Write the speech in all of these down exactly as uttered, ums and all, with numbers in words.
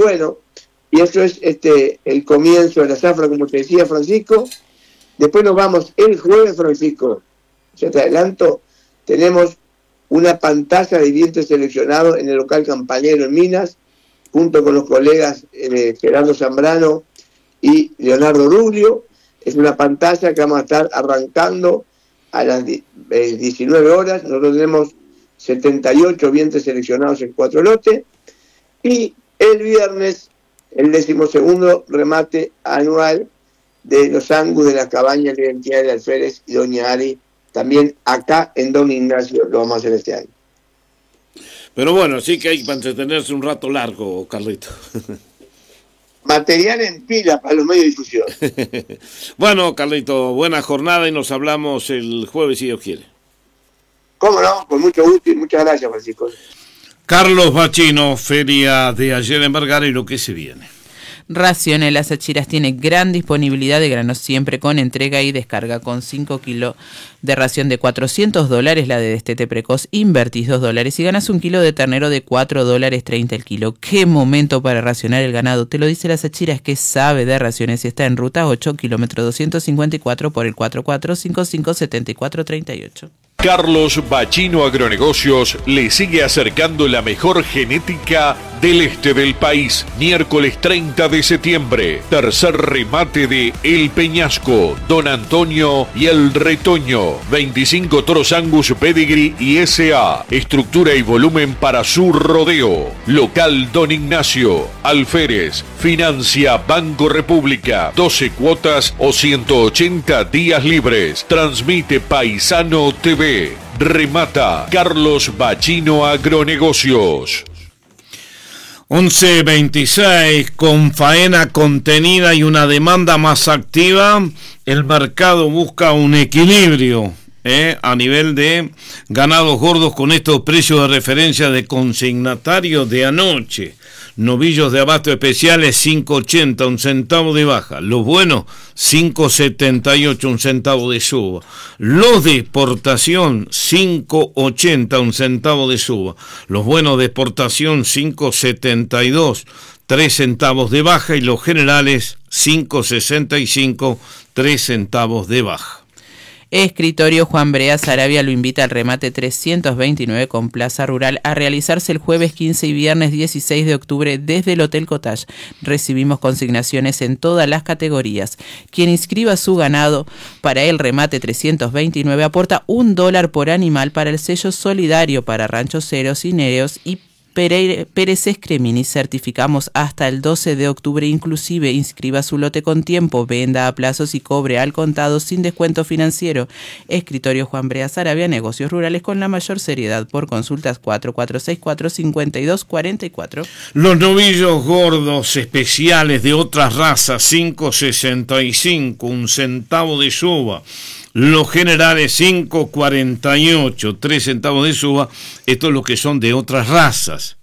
bueno, y eso es este el comienzo de la zafra, como te decía Francisco. Después nos vamos el jueves, Francisco, ya te adelanto, tenemos una pantalla de dientes seleccionados en el local Campanero en Minas, junto con los colegas eh, Gerardo Zambrano y Leonardo Rubio. Es una pantalla que vamos a estar arrancando a las diecinueve horas. Nosotros tenemos setenta y ocho dientes seleccionados en cuatro lotes. Y el viernes, el decimosegundo remate anual de los Angus de la cabaña de la identidad de Alférez y Doña Ari, también acá en Don Ignacio, lo vamos a hacer este año. Pero bueno, sí que hay para entretenerse un rato largo, Carlito. Material en pila para los medios de difusión. Bueno, Carlito, buena jornada y nos hablamos el jueves si Dios quiere. Cómo no, con mucho gusto y muchas gracias, Francisco. Carlos Bachino, feria de ayer en Vergara y lo que se viene. Raciones Las Achiras tiene gran disponibilidad de granos siempre con entrega y descarga con cinco kilos de ración de cuatrocientos dólares, la de destete precoz, invertís dos dólares y ganas un kilo de ternero de cuatro dólares treinta el kilo. ¡Qué momento para racionar el ganado! Te lo dice Las Achiras, que sabe de raciones y está en ruta ocho, kilómetro doscientos cincuenta y cuatro por el cuatro cuatro cinco cinco siete cuatro tres ocho. Carlos Bachino Agronegocios le sigue acercando la mejor genética del este del país. Miércoles treinta de septiembre, tercer remate de El Peñasco, Don Antonio y El Retoño. veinticinco toros Angus, Pedigree y S A. Estructura y volumen para su rodeo. Local Don Ignacio. Alférez. Financia Banco República. doce cuotas o ciento ochenta días libres. Transmite Paisano T V. Remata Carlos Bachino Agronegocios. once veintiséis, con faena contenida y una demanda más activa, el mercado busca un equilibrio eh, a nivel de ganados gordos con estos precios de referencia de consignatario de anoche. Novillos de abasto especiales cinco ochenta, un centavo de baja. Los buenos cinco setenta y ocho, un centavo de suba. Los de exportación cinco ochenta, un centavo de suba. Los buenos de exportación cinco setenta y dos, tres centavos de baja. Y los generales cinco sesenta y cinco, tres centavos de baja. Escritorio Juan Brea Sarabia lo invita al remate trescientos veintinueve con Plaza Rural a realizarse el jueves quince y viernes dieciséis de octubre desde el Hotel Cottage. Recibimos consignaciones en todas las categorías. Quien inscriba su ganado para el remate trescientos veintinueve aporta un dólar por animal para el sello solidario para ranchos ceros y nereos y Pérez Escremini. Certificamos hasta el doce de octubre, inclusive inscriba su lote con tiempo, venda a plazos y cobre al contado sin descuento financiero. Escritorio Juan Brea Sarabia, negocios rurales con la mayor seriedad. Por consultas cuatro cuatro seis cuatro, cinco dos cuatro cuatro. Los novillos gordos especiales de otras razas cinco sesenta y cinco, un centavo de suba. Los generales cinco cuarenta y ocho, tres centavos de suba. Estos los que son de otras razas.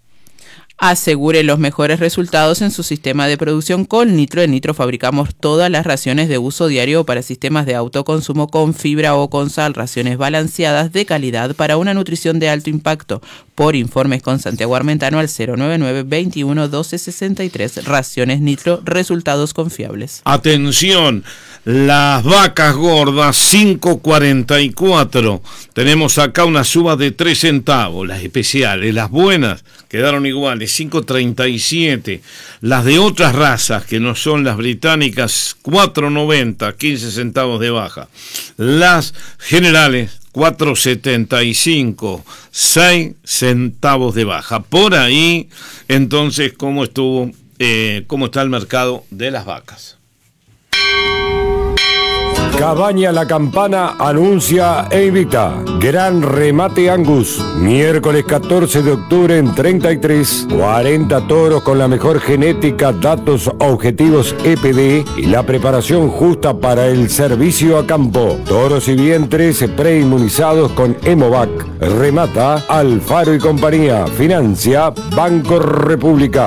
Asegure los mejores resultados en su sistema de producción con Nitro. En Nitro fabricamos todas las raciones de uso diario para sistemas de autoconsumo con fibra o con sal, raciones balanceadas de calidad para una nutrición de alto impacto. Por informes con Santiago Armentano al cero nueve nueve, veintiuno, doce, sesenta y tres. Raciones Nitro, resultados confiables. Atención, las vacas gordas cinco cuarenta y cuatro. Tenemos acá una suba de tres centavos, las especiales, las buenas quedaron iguales, cinco treinta y siete. Las de otras razas que no son las británicas, cuatro noventa, quince centavos de baja. Las generales cuatro setenta y cinco, seis centavos de baja. Por ahí, entonces, ¿cómo estuvo, eh, cómo está el mercado de las vacas? Cabaña La Campana anuncia e invita. Gran remate Angus. Miércoles catorce de octubre en treinta y tres. cuarenta toros con la mejor genética, datos objetivos E P D y la preparación justa para el servicio a campo. Toros y vientres preinmunizados con Hemovac. Remata Alfaro y compañía. Financia Banco República.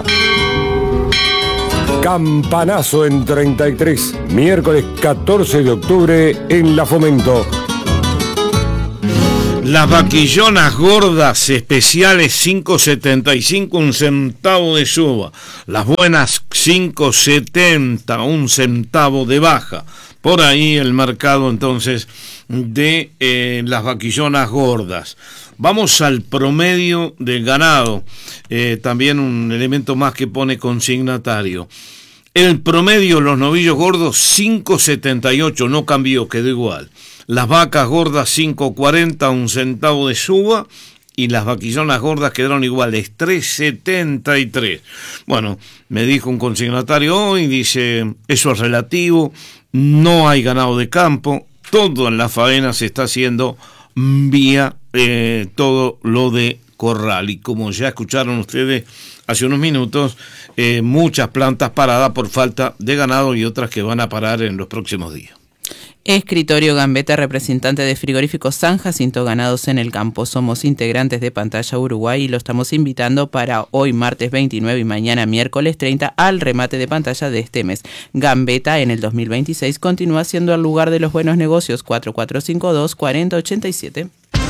Campanazo en treinta y tres, miércoles catorce de octubre en La Fomento. Las vaquillonas gordas especiales cinco setenta y cinco, un centavo de suba. Las buenas cinco setenta, un centavo de baja. Por ahí el mercado entonces de eh, las vaquillonas gordas. Vamos al promedio del ganado, eh, también un elemento más que pone consignatario. El promedio, los novillos gordos cinco setenta y ocho, no cambió, quedó igual. Las vacas gordas cinco cuarenta, un centavo de suba, y las vaquillonas gordas quedaron iguales, tres setenta y tres. Bueno, me dijo un consignatario hoy, dice, eso es relativo, no hay ganado de campo, todo en la faena se está haciendo vía eh, todo lo de corral, y como ya escucharon ustedes hace unos minutos, eh, muchas plantas paradas por falta de ganado y otras que van a parar en los próximos días. Escritorio Gambetta, representante de Frigorífico San Jacinto Ganados en el Campo. Somos integrantes de Pantalla Uruguay y lo estamos invitando para hoy martes veintinueve y mañana miércoles treinta al remate de pantalla de este mes. Gambetta en el dos mil veintiséis continúa siendo el lugar de los buenos negocios. Cuatro cuatro cinco dos, cuatro cero ocho siete.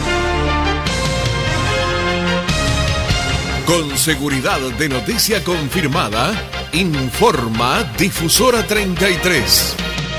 Con seguridad de noticia confirmada, informa Difusora treinta y tres.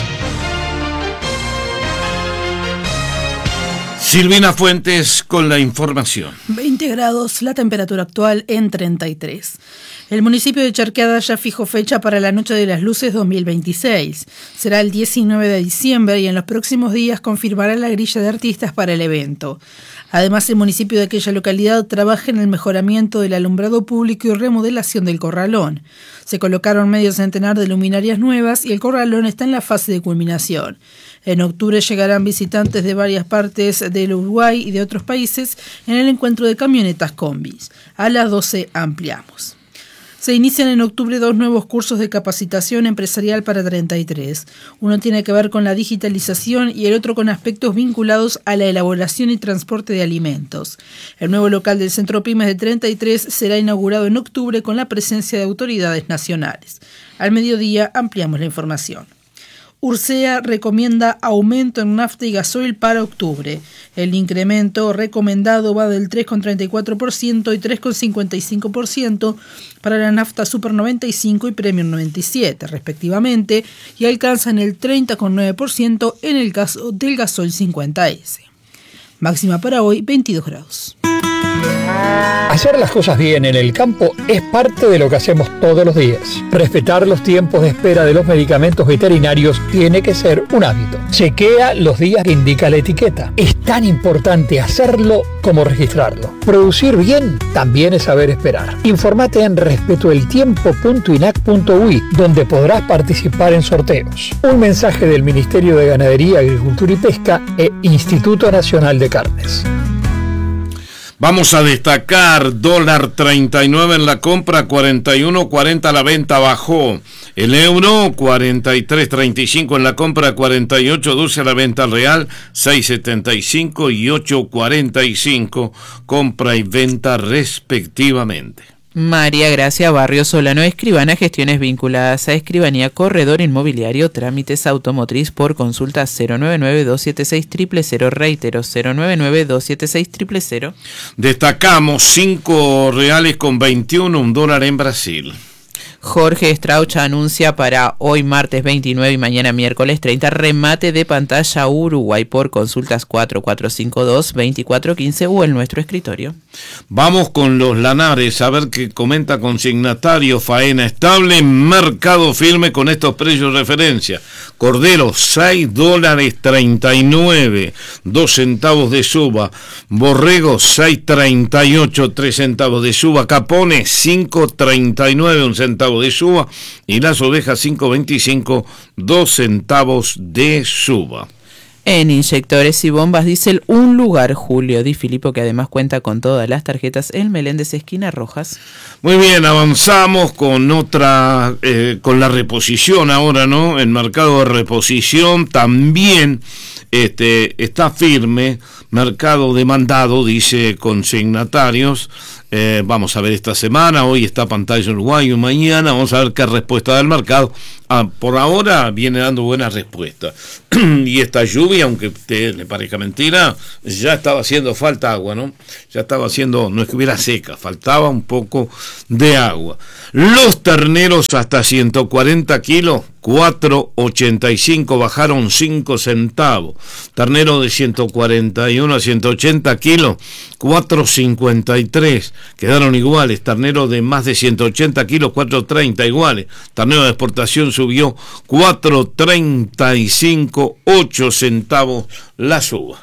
Silvina Fuentes con la información. veinte grados, la temperatura actual en treinta y tres. El municipio de Charqueada ya fijó fecha para la Noche de las Luces dos mil veintiséis. Será el diecinueve de diciembre y en los próximos días confirmará la grilla de artistas para el evento. Además, el municipio de aquella localidad trabaja en el mejoramiento del alumbrado público y remodelación del corralón. Se colocaron medio centenar de luminarias nuevas y el corralón está en la fase de culminación. En octubre llegarán visitantes de varias partes del Uruguay y de otros países en el encuentro de camionetas combis. A las doce ampliamos. Se inician en octubre dos nuevos cursos de capacitación empresarial para treinta y tres. Uno tiene que ver con la digitalización y el otro con aspectos vinculados a la elaboración y transporte de alimentos. El nuevo local del Centro Pymes de treinta y tres será inaugurado en octubre con la presencia de autoridades nacionales. Al mediodía ampliamos la información. Ursea recomienda aumento en nafta y gasoil para octubre. El incremento recomendado va del tres coma treinta y cuatro por ciento y tres coma cincuenta y cinco por ciento para la nafta Super noventa y cinco y Premium noventa y siete, respectivamente, y alcanzan el treinta coma nueve por ciento en el caso del gasoil cincuenta ese. Máxima para hoy, veintidós grados. Hacer las cosas bien en el campo es parte de lo que hacemos todos los días. Respetar los tiempos de espera de los medicamentos veterinarios tiene que ser un hábito. Chequea los días que indica la etiqueta. Es tan importante hacerlo como registrarlo. Producir bien también es saber esperar. Informate en respetoeltiempo punto inac punto uy, donde podrás participar en sorteos. Un mensaje del Ministerio de Ganadería, Agricultura y Pesca e Instituto Nacional de Carnes. Vamos a destacar, dólar treinta y nueve en la compra, cuarenta y uno cuarenta la venta, bajó. El euro, cuarenta y tres treinta y cinco en la compra, cuarenta y ocho doce a la venta real, seis setenta y cinco y ocho cuarenta y cinco, compra y venta respectivamente. María Gracia Barrio Solano, escribana, gestiones vinculadas a escribanía, corredor inmobiliario, trámites automotriz. Por consulta cero nueve nueve dos siete seis cero cero cero, reitero cero nueve nueve dos siete seis cero cero cero. Destacamos cinco reales con veintiuno, un dólar en Brasil. Jorge Straucha anuncia para hoy martes veintinueve y mañana miércoles treinta remate de pantalla Uruguay. Por consultas cuatro cuatro cinco dos, veinticuatro quince o en nuestro escritorio. Vamos con los lanares, a ver qué comenta consignatario. Faena estable, mercado firme con estos precios de referencia. Cordero, seis dólares treinta y nueve, dos centavos de suba. Borrego, seis treinta y ocho, tres centavos de suba. Capones, cinco treinta y nueve, un centavo de suba. Y las ovejas, cinco veinticinco, dos centavos de suba. En inyectores y bombas diésel, un lugar, Julio Di Filippo, que además cuenta con todas las tarjetas, el Meléndez esquina Rojas. Muy bien, avanzamos con otra, eh, con la reposición ahora, ¿no? El mercado de reposición también este, está firme, mercado demandado, dice consignatarios. Eh, vamos a ver esta semana, hoy está Pantalla Uruguay, mañana vamos a ver qué respuesta del mercado ah, por ahora viene dando buena respuesta. Y esta lluvia, aunque a usted le parezca mentira, ya estaba haciendo falta agua, ¿no? Ya estaba haciendo, no es que hubiera seca, faltaba un poco de agua. Los terneros hasta ciento cuarenta kilos, cuatro ochenta y cinco, bajaron cinco centavos. Ternero de ciento cuarenta y uno a ciento ochenta kilos, cuatro cincuenta y tres, quedaron iguales. Ternero de más de ciento ochenta kilos, cuatro treinta iguales. Ternero de exportación subió cuatro treinta y cinco, ocho centavos la suba.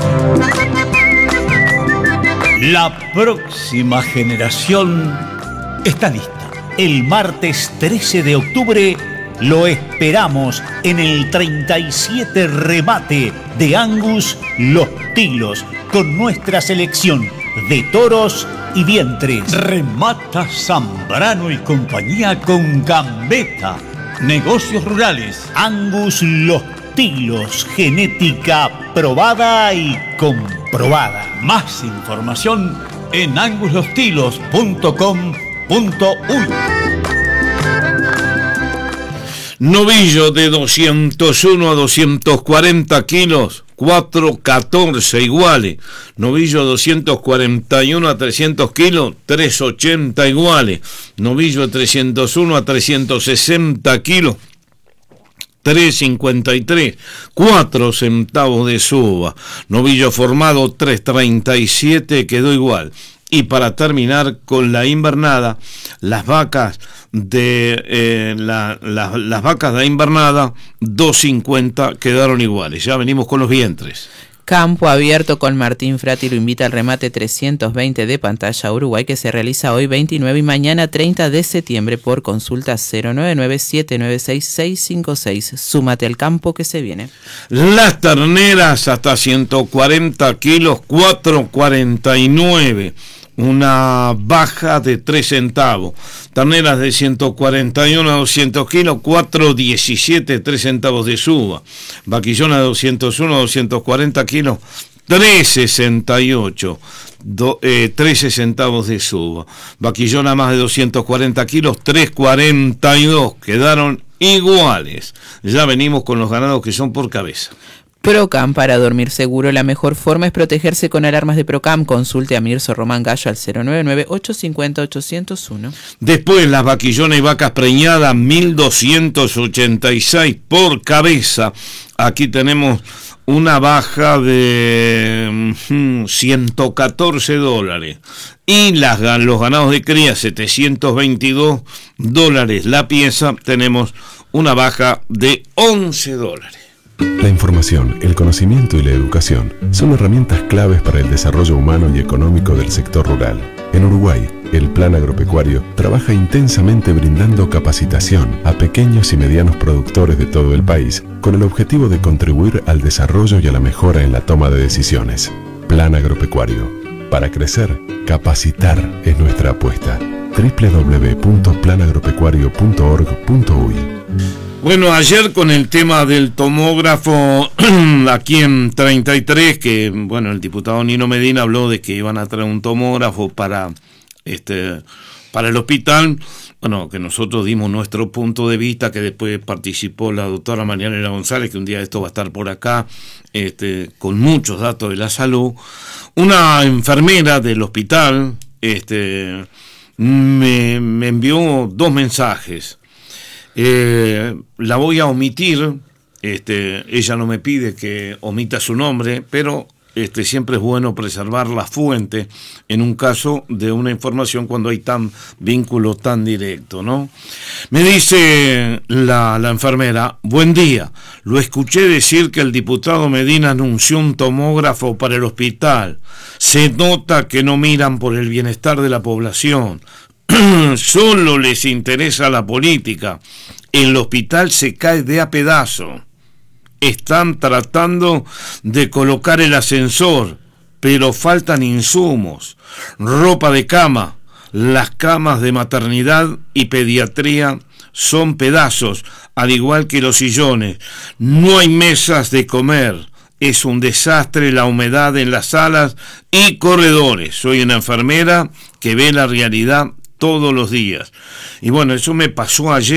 La próxima generación está lista. El martes trece de octubre lo esperamos en el treinta y siete remate de Angus Los Tilos, con nuestra selección de toros y vientres. Remata Zambrano y compañía con Gambetta. Negocios rurales. Angus Los Tilos, genética probada y comprobada. Más información en angus los tilos punto com punto uy. Novillo de doscientos uno a doscientos cuarenta kilos, cuatro catorce iguales. Novillo doscientos cuarenta y uno a trescientos kilos, tres ochenta iguales. Novillo de trescientos uno a trescientos sesenta kilos, tres cincuenta y tres, cuatro centavos de suba. Novillo formado tres treinta y siete, quedó igual. Y para terminar con la invernada, las vacas de eh, la, la, las vacas de invernada dos cincuenta quedaron iguales. Ya venimos con los vientres. Campo Abierto con Martín Frati lo invita al remate trescientos veinte de Pantalla Uruguay, que se realiza hoy veintinueve y mañana treinta de septiembre por consulta cero nueve nueve siete nueve seis seis cinco seis. Súmate al campo que se viene. Las terneras hasta ciento cuarenta kilos, cuatro cuarenta y nueve. Una baja de tres centavos. Terneras de ciento cuarenta y uno a doscientos kilos, cuatro diecisiete, tres centavos de suba. Vaquillona de doscientos uno a doscientos cuarenta kilos, tres sesenta y ocho, do, eh, trece centavos de suba. Vaquillona más de doscientos cuarenta kilos, tres cuarenta y dos, quedaron iguales. Ya venimos con los ganados que son por cabeza. Procam, para dormir seguro, la mejor forma es protegerse con alarmas de Procam. Consulte a Mirso Román Gallo al cero nueve nueve, ocho cinco cero, ocho cero uno. Después las vaquillonas y vacas preñadas, mil doscientos ochenta y seis por cabeza. Aquí tenemos una baja de hmm, ciento catorce dólares. Y las, los ganados de cría, setecientos veintidós dólares la pieza. Tenemos una baja de once dólares. La información, el conocimiento y la educación son herramientas claves para el desarrollo humano y económico del sector rural. En Uruguay, el Plan Agropecuario trabaja intensamente brindando capacitación a pequeños y medianos productores de todo el país con el objetivo de contribuir al desarrollo y a la mejora en la toma de decisiones. Plan Agropecuario. Para crecer, capacitar es nuestra apuesta. doble u doble u doble u punto plan agropecuario punto org punto uy. Bueno, ayer con el tema del tomógrafo aquí en treinta y tres, que bueno, el diputado Nino Medina habló de que iban a traer un tomógrafo para este para el hospital. Bueno, que nosotros dimos nuestro punto de vista, que después participó la doctora Marianela González, que un día esto va a estar por acá, este, con muchos datos de la salud. Una enfermera del hospital este, me, me envió dos mensajes. Eh, la voy a omitir, este, ella no me pide que omita su nombre, pero este, siempre es bueno preservar la fuente en un caso de una información cuando hay tan vínculo tan directo, ¿no? Me dice la, la enfermera: buen día, lo escuché decir que el diputado Medina anunció un tomógrafo para el hospital. Se nota que no miran por el bienestar de la población. Solo les interesa la política. El hospital se cae de a pedazo. Están tratando de colocar el ascensor, pero faltan insumos, ropa de cama. Las camas de maternidad y pediatría son pedazos, al igual que los sillones. No hay mesas de comer. Es un desastre la humedad en las salas y corredores. Soy una enfermera que ve la realidad todos los días. Y bueno, eso me pasó ayer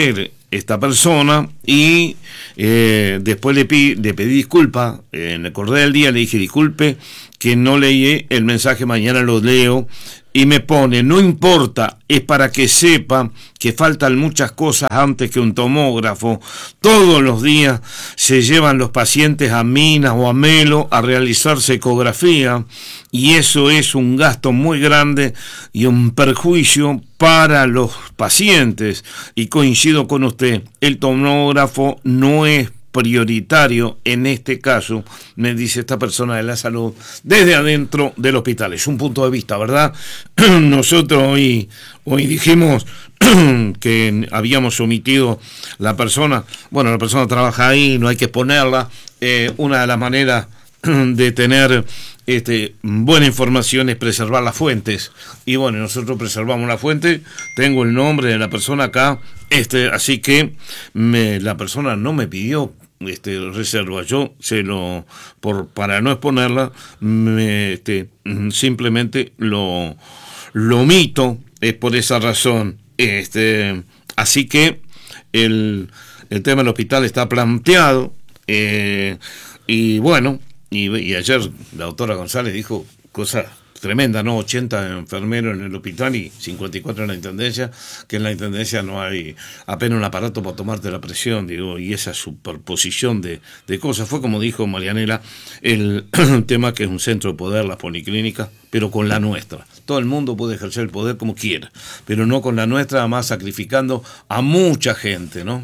esta persona y eh, después le, pi, le pedí disculpas, eh, en el correo del día le dije disculpe que no leí el mensaje, mañana lo leo, y me pone, no importa, es para que sepa que faltan muchas cosas antes que un tomógrafo. Todos los días se llevan los pacientes a Minas o a Melo a realizarse ecografía y eso es un gasto muy grande y un perjuicio para los pacientes. Y coincido con usted, el tomógrafo no es prioritario en este caso, me dice esta persona de la salud, desde adentro del hospital. Es un punto de vista, ¿verdad? Nosotros hoy, hoy dijimos que habíamos omitido la persona, bueno, la persona trabaja ahí, no hay que exponerla, eh, una de las maneras de tener este, buena información es preservar las fuentes, y bueno, nosotros preservamos la fuente, tengo el nombre de la persona acá, este, así que me, la persona no me pidió este reserva, yo se lo por para no exponerla me, este, simplemente lo lo omito, es por esa razón, este, así que el, el tema del hospital está planteado, eh, y bueno, y, y ayer la doctora González dijo cosas tremenda, ¿no? ochenta enfermeros en el hospital y cincuenta y cuatro en la intendencia, que en la intendencia no hay apenas un aparato para tomarte la presión, digo, y esa superposición de, de cosas. Fue como dijo Marianela, el tema que es un centro de poder, las policlínicas, pero con la nuestra. Todo el mundo puede ejercer el poder como quiera, pero no con la nuestra, además sacrificando a mucha gente, ¿no?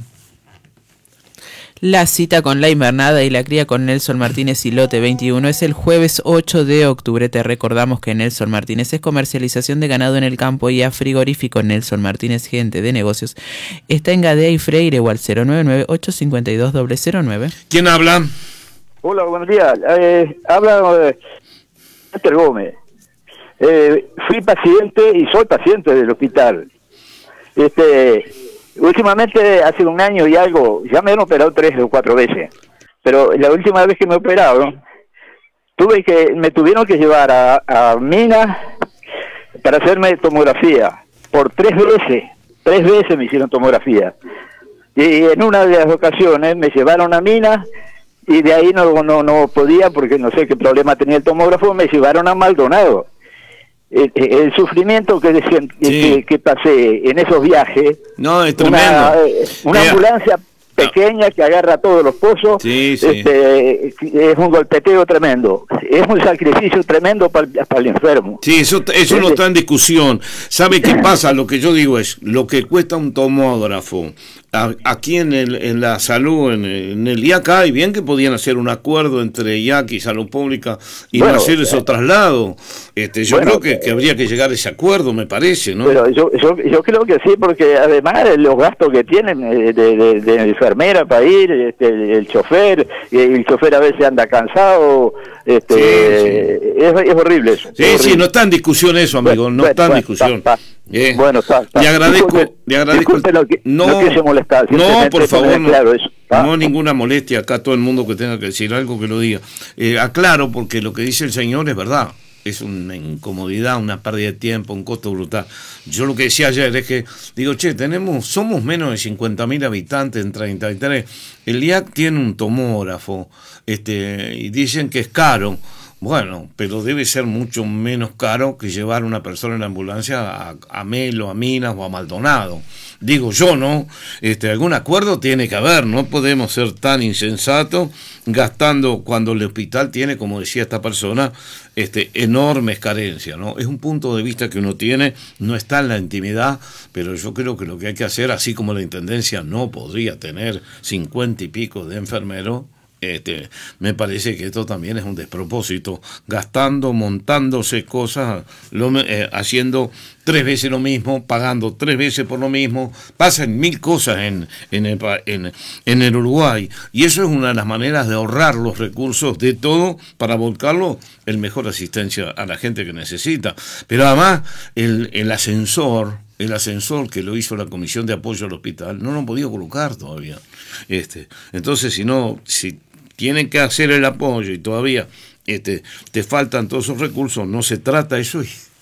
La cita con la invernada y la cría con Nelson Martínez y Lote veintiuno es el jueves ocho de octubre. Te recordamos que Nelson Martínez es comercialización de ganado en el campo y a frigorífico Nelson Martínez, gente de negocios. Está en Gadea y Freire o al cero nueve nueve, ocho cinco dos, cero cero nueve. ¿Quién habla? Hola, buenos días. Eh, habla eh, Peter Gómez. Eh, fui paciente y soy paciente del hospital. Este... Últimamente, hace un año y algo, ya me han operado tres o cuatro veces, pero la última vez que me operaron, tuve que, me tuvieron que llevar a, a Minas para hacerme tomografía, por tres veces, tres veces me hicieron tomografía, y en una de las ocasiones me llevaron a Minas, y de ahí no, no, no podía, porque no sé qué problema tenía el tomógrafo, me llevaron a Maldonado. El, el sufrimiento que, decían, sí. que, que pasé en esos viajes, no, es tremendo. Una, una eh, ambulancia pequeña que agarra todos los pozos, sí, sí. Este, es un golpeteo tremendo, es un sacrificio tremendo para, para el enfermo. Sí, eso, eso no está en discusión. ¿Sabe qué pasa? Lo que yo digo es, lo que cuesta un tomógrafo, aquí en, el, en la salud, en el, en el I A C hay bien que podían hacer un acuerdo entre I A C y Salud Pública y bueno, no hacer esos eh, traslados. Este, yo bueno, creo que, que habría que llegar a ese acuerdo, me parece, ¿no? Pero yo, yo, yo creo que sí, porque además los gastos que tienen de, de, de enfermera para ir, este, el, el chofer, y el chofer a veces anda cansado, este, sí, sí. Es, es horrible eso. Sí, es horrible. Sí, no está en discusión eso, amigo, no bueno, está en bueno, discusión. Ta, ta. Eh, bueno, está, está. Le agradezco, disculpe, le agradezco. Lo que, no, no quise molestar. No, por favor, no, claro eso, no ninguna molestia. Acá todo el mundo que tenga que decir algo que lo diga. Eh, aclaro, porque lo que dice el señor es verdad. Es una incomodidad, una pérdida de tiempo, un costo brutal. Yo lo que decía ayer es que, digo, che, tenemos, somos menos de cincuenta mil habitantes en treinta y tres. El I A C tiene un tomógrafo, este, y dicen que es caro. Bueno, pero debe ser mucho menos caro que llevar una persona en la ambulancia a, a Melo, a Minas o a Maldonado. Digo yo, ¿no? Este, algún acuerdo tiene que haber, no podemos ser tan insensatos gastando cuando el hospital tiene, como decía esta persona, este, enormes carencias, ¿no? Es un punto de vista que uno tiene, no está en la intimidad, pero yo creo que lo que hay que hacer, así como la Intendencia no podría tener cincuenta y pico de enfermeros, Este, me parece que esto también es un despropósito, gastando, montándose cosas, lo, eh, haciendo tres veces lo mismo, pagando tres veces por lo mismo, pasan mil cosas en, en, el, en, en el Uruguay, y eso es una de las maneras de ahorrar los recursos de todo para volcarlo en mejor asistencia a la gente que necesita. Pero además el, el ascensor, el ascensor que lo hizo la Comisión de Apoyo al Hospital, no lo han podido colocar todavía. Este, entonces, si no, si tienen que hacer el apoyo y todavía este, te faltan todos esos recursos, no se trata eso y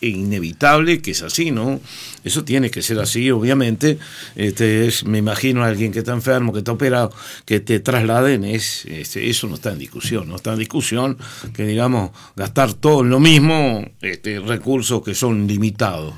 inevitable que es así, ¿no? Eso tiene que ser así, obviamente. Este es, me imagino a alguien que está enfermo, que está operado, que te trasladen, es, es eso no está en discusión, no está en discusión que, digamos, gastar todo en lo mismo, este, recursos que son limitados.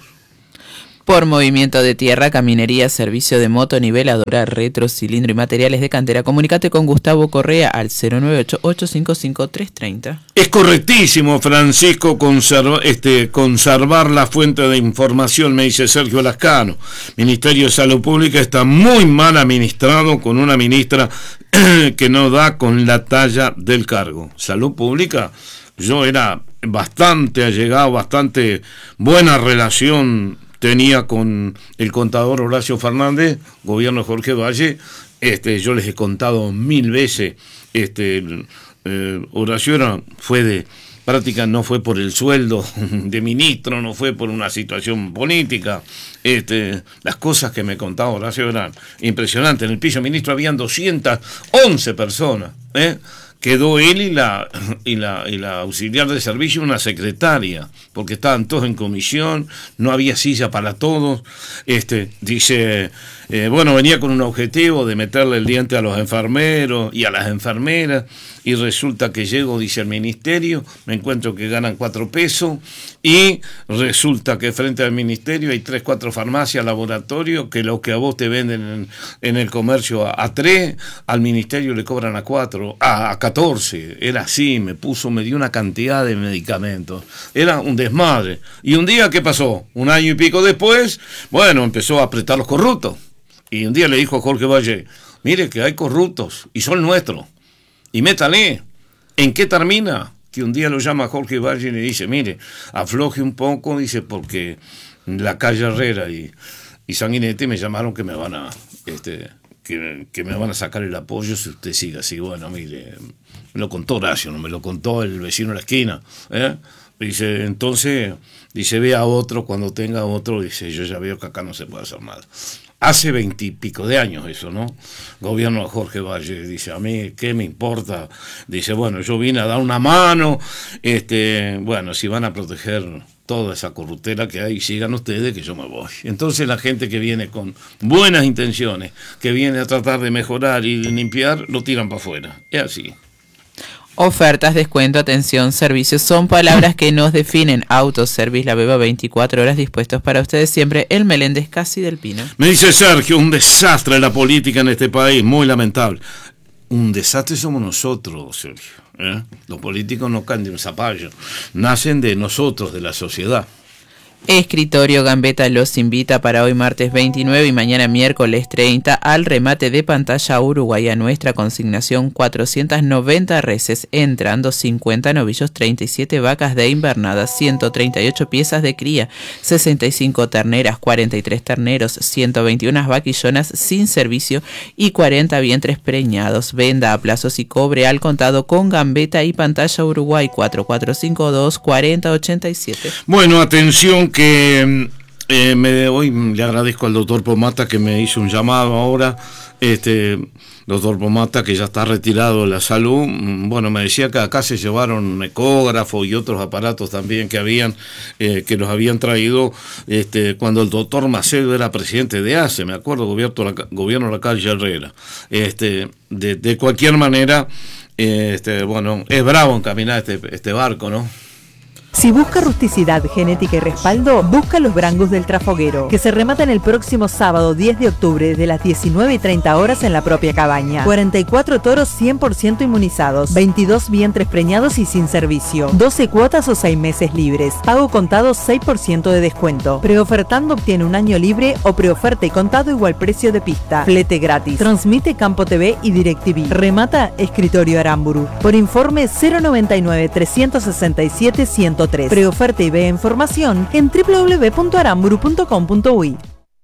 Por movimiento de tierra, caminería, servicio de moto, niveladora, retro, cilindro y materiales de cantera. Comunícate con Gustavo Correa al cero nueve ocho, ocho cinco cinco, tres tres cero. Es correctísimo, Francisco, conserva, este, conservar la fuente de información, me dice Sergio Lascano. Ministerio de Salud Pública está muy mal administrado con una ministra que no da con la talla del cargo. Salud Pública, yo era bastante allegado, bastante buena relación tenía con el contador Horacio Fernández, gobierno de Jorge Valle. Este, yo les he contado mil veces, este, eh, Horacio era, fue de práctica, no fue por el sueldo de ministro, no fue por una situación política. Este, las cosas que me contaba Horacio eran impresionantes. En el piso ministro habían doscientas once personas, ¿eh? Quedó él y la, y la y la auxiliar de servicio, una secretaria, porque estaban todos en comisión, no había silla para todos. Este, dice, eh, bueno, venía con un objetivo de meterle el diente a los enfermeros y a las enfermeras, y resulta que llego, dice, al ministerio, me encuentro que ganan cuatro pesos, y resulta que frente al ministerio hay tres, cuatro farmacias, laboratorios, que lo que a vos te venden en, en el comercio a, a tres, al ministerio le cobran a cuatro, a, a catorce, era así, me puso, me dio una cantidad de medicamentos, era un desmadre. Y un día, ¿qué pasó? Un año y pico después, bueno, empezó a apretar los corruptos, y un día le dijo a Jorge Valle, mire que hay corruptos, y son nuestros, y métale. ¿En qué termina? Que un día lo llama Jorge Valle y le dice, mire, afloje un poco, dice, porque la calle Herrera y, y Sanguinetti me llamaron que me van a este, que, que me van a sacar el apoyo si usted sigue así. Bueno, mire, me lo contó Horacio, no me lo contó el vecino de la esquina, ¿eh? Dice, entonces, dice, ve a otro, cuando tenga otro, dice, yo ya veo que acá no se puede hacer nada. Hace veintipico de años eso, ¿no? Gobierno de Jorge Valle, dice, a mí, ¿qué me importa? Dice, bueno, yo vine a dar una mano, este, bueno, si van a proteger toda esa corruptela que hay, sigan ustedes que yo me voy. Entonces la gente que viene con buenas intenciones, que viene a tratar de mejorar y de limpiar, lo tiran para afuera. Es así. Ofertas, descuento, atención, servicios son palabras que nos definen. Autoservice La Beba, veinticuatro horas dispuestos para ustedes siempre. El Meléndez Casi del Pino. Me dice Sergio, un desastre la política en este país, muy lamentable. Un desastre somos nosotros, Sergio, ¿eh? Los políticos no caen de un zapallo, nacen de nosotros, de la sociedad. Escritorio Gambetta los invita para hoy martes veintinueve y mañana miércoles treinta al remate de pantalla Uruguay a nuestra consignación cuatrocientas noventa reses, entrando cincuenta novillos, treinta y siete vacas de invernada, ciento treinta y ocho piezas de cría, sesenta y cinco terneras, cuarenta y tres terneros, ciento veintiuna vaquillonas sin servicio y cuarenta vientres preñados. Venda a plazos y cobre al contado con Gambetta y pantalla Uruguay cuatro cuatro cinco dos, cuarenta ochenta y siete. Bueno, atención que eh, me, hoy le agradezco al doctor Pomata que me hizo un llamado ahora, este doctor Pomata que ya está retirado de la salud. Bueno, me decía que acá se llevaron ecógrafo y otros aparatos también que habían eh, que los habían traído este, cuando el doctor Macedo era presidente de A C E, me acuerdo, gobierno, la, gobierno de la calle Herrera. Este, de, de cualquier manera, eh, este, bueno, es bravo encaminar este, este barco, ¿no? Si busca rusticidad, genética y respaldo, busca los Brangus del Trafoguero, que se rematan el próximo sábado diez de octubre desde las diecinueve y treinta horas en la propia cabaña. cuarenta y cuatro toros cien por ciento inmunizados, veintidós vientres preñados y sin servicio, doce cuotas o seis meses libres, pago contado seis por ciento de descuento. Preofertando obtiene un año libre o preoferta y contado igual precio de pista, flete gratis. Transmite Campo T V y DirecTV. Remata Escritorio Aramburu. Por informe cero noventa y nueve, trescientos sesenta y siete, ciento tres. Preoferta y ve información en doble u doble u doble u punto aramburu punto com punto uy.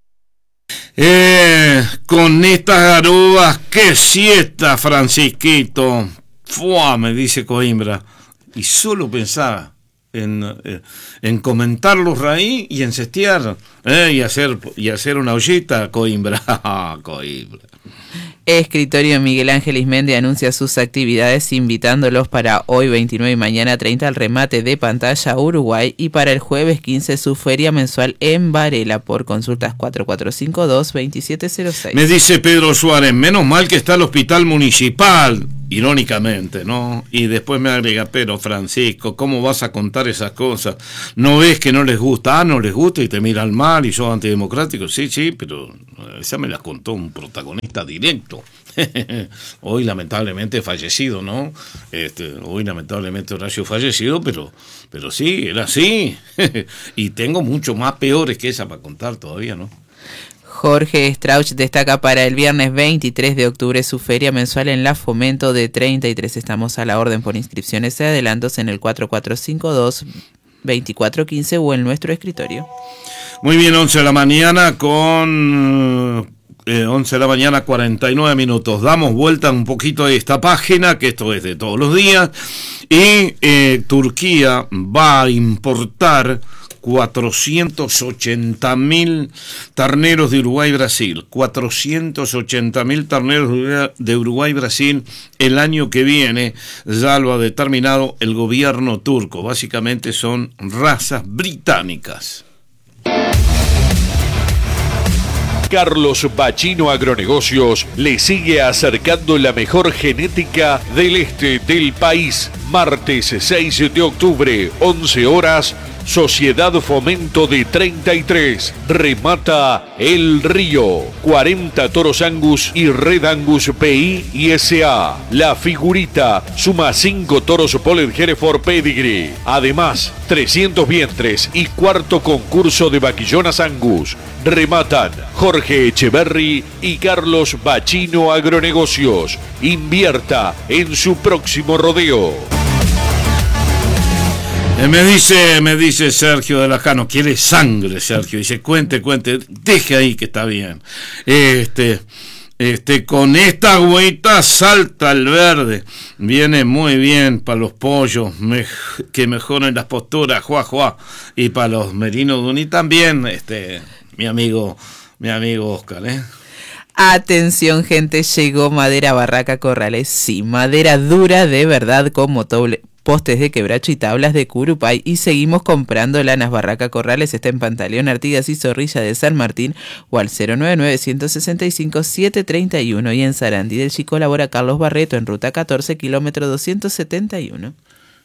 Eh, con estas garúas, qué siesta, Francisquito. Fua, me dice Coimbra. Y solo pensaba en, eh, en comentar los raíz y en cestear, eh, y hacer y hacer una ollita, Coimbra. Coimbra. Escritorio Miguel Ángel Ismendi anuncia sus actividades invitándolos para hoy veintinueve y mañana treinta al remate de pantalla Uruguay y para el jueves quince su feria mensual en Varela. Por consultas cuatro cuatro cinco dos, dos siete cero seis. Me dice Pedro Suárez, menos mal que está el hospital municipal, irónicamente, ¿no? Y después me agrega, pero Francisco, ¿cómo vas a contar esas cosas? ¿No ves que no les gusta? Ah, no les gusta y te miran mal y sos antidemocrático. Sí, sí, pero esa me las contó un protagonista directo. Hoy lamentablemente fallecido, ¿no? Este, hoy lamentablemente Horacio fallecido, pero, pero sí, era así. Y tengo mucho más peores que esa para contar todavía, ¿no? Jorge Strauch destaca para el viernes veintitrés de octubre su feria mensual en la Fomento de treinta y tres. Estamos a la orden por inscripciones y adelantos en el cuatro cuatro cinco dos, dos cuatro uno cinco o en nuestro escritorio. Muy bien, once de la mañana con... Eh, once de la mañana, cuarenta y nueve minutos. Damos vuelta un poquito a esta página, que esto es de todos los días. Y eh, Turquía va a importar cuatrocientos ochenta mil terneros de Uruguay y Brasil. cuatrocientos ochenta mil terneros de Uruguay y Brasil el año que viene. Ya lo ha determinado el gobierno turco. Básicamente son razas británicas. Carlos Bachino Agronegocios le sigue acercando la mejor genética del este del país. Martes seis de octubre, once horas, Sociedad Fomento de treinta y tres. Remata El Río. cuarenta toros Angus y Red Angus P I y S A. La Figurita suma cinco toros Polled Hereford Pedigree. Además, trescientos vientres y cuarto concurso de vaquillonas Angus. Rematan Jorge Echeverry y Carlos Bachino Agronegocios. Invierta en su próximo rodeo. Me dice, me dice Sergio de Lajano, quiere sangre, Sergio. Dice, cuente, cuente, deje ahí que está bien. Este, este, con esta agüita salta el verde. Viene muy bien para los pollos, me, que mejoren las posturas, juá, juá. Y para los merinos Duní también, este, mi amigo, mi amigo Oscar, ¿eh? Atención, gente, llegó Madera Barraca Corrales. Sí, madera dura de verdad con motoble. Postes de quebracho y tablas de Curupay. Y seguimos comprando lanas. Barraca Corrales está en Pantaleón, Artigas y Zorrilla de San Martín o al cero nueve nueve, uno seis cinco, siete tres uno. Y en Sarandí del Chico colabora Carlos Barreto en ruta catorce, kilómetro doscientos setenta y uno.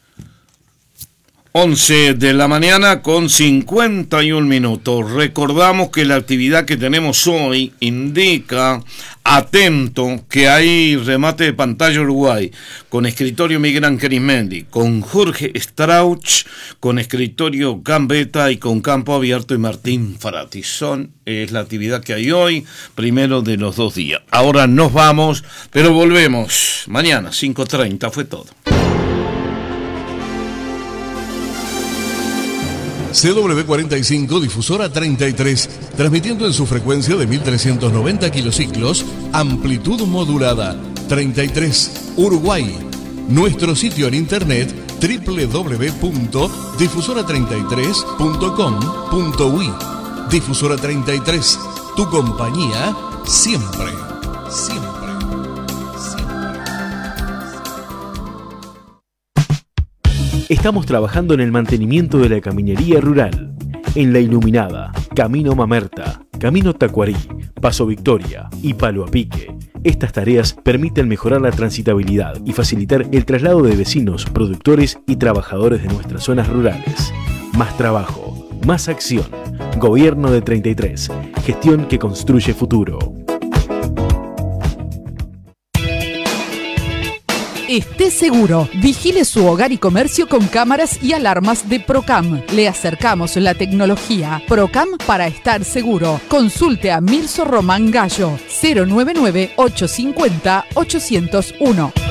once de la mañana con cincuenta y un minutos. Recordamos que la actividad que tenemos hoy indica, atento, que hay remate de pantalla Uruguay con escritorio Miguel Ángel Ismendi, con Jorge Strauch, con escritorio Gambetta y con campo abierto y Martín Farati. Son, es la actividad que hay hoy, primero de los dos días. Ahora nos vamos, pero volvemos mañana, cinco treinta, fue todo. C W cuarenta y cinco, difusora treinta y tres, transmitiendo en su frecuencia de mil trescientos noventa kilociclos, amplitud modulada, treinta y tres, Uruguay. Nuestro sitio en internet, doble u doble u doble u punto difusora treinta y tres punto com punto u i. Difusora treinta y tres, tu compañía siempre, siempre. Estamos trabajando en el mantenimiento de la caminería rural, en La Iluminada, Camino Mamerta, Camino Tacuarí, Paso Victoria y Palo a Pique. Estas tareas permiten mejorar la transitabilidad y facilitar el traslado de vecinos, productores y trabajadores de nuestras zonas rurales. Más trabajo, más acción. Gobierno de treinta y tres, gestión que construye futuro. Esté seguro, vigile su hogar y comercio con cámaras y alarmas de Procam. Le acercamos la tecnología. Procam para estar seguro. Consulte a Mirso Román Gallo, cero nueve nueve, ocho cinco cero, ocho cero uno.